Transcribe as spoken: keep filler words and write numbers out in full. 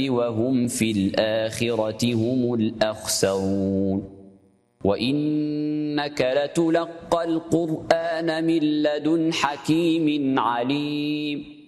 وهم في الآخرة هم الأخسرون وإنك لتلقى القرآن من لدن حكيم عليم